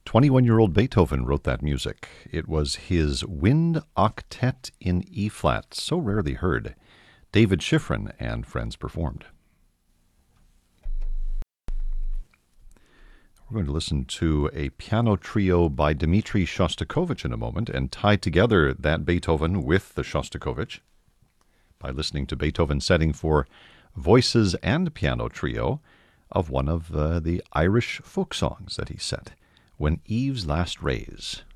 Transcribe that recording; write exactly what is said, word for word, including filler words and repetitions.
twenty-one-year-old Beethoven wrote that music. It was his Wind Octet in E-flat, so rarely heard. David Schifrin and friends performed. We're going to listen to a piano trio by Dmitri Shostakovich in a moment and tie together that Beethoven with the Shostakovich by listening to Beethoven's setting for voices and piano trio of one of uh, the Irish folk songs that he set, When Eve's Last Rays.